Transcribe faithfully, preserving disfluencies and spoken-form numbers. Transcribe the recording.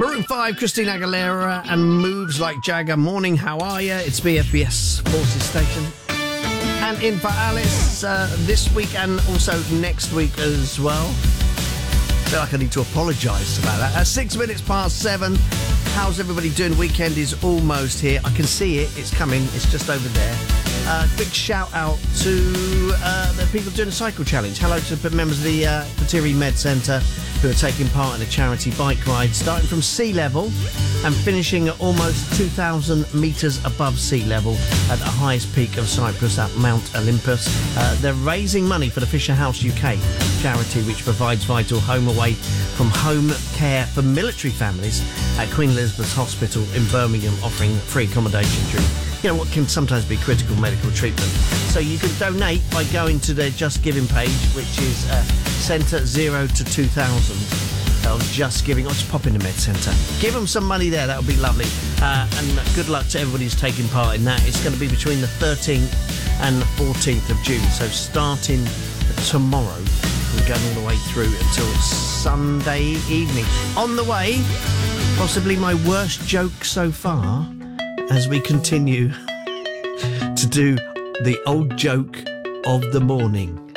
Maroon five, Christina Aguilera, and Moves Like Jagger. Morning, how are you? It's B F B S Forces Station. And in for Alice uh, this week and also next week as well. I feel like I need to apologise about that. At six minutes past seven, how's everybody doing? Weekend is almost here. I can see it. It's coming. It's just over there. Uh, big shout out to uh, the people doing a cycle challenge. Hello to the members of the uh, Patiri Med Centre who are taking part in a charity bike ride starting from sea level and finishing at almost two thousand metres above sea level at the highest peak of Cyprus at Mount Olympus. Uh, they're raising money for the Fisher House U K charity, which provides vital home away from home care for military families at Queen Elizabeth's Hospital in Birmingham, offering free accommodation during, you know, what can sometimes be critical medical treatment. So you can donate by going to their Just Giving page, which is uh, Centre zero to two thousand of Just Giving. I'll just pop in the Med Centre. Give them some money there, that would be lovely. Uh, and good luck to everybody who's taking part in that. It's going to be between the thirteenth and the fourteenth of June. So starting tomorrow and going all the way through until Sunday evening. On the way, possibly my worst joke so far, as we continue to do the old joke of the morning.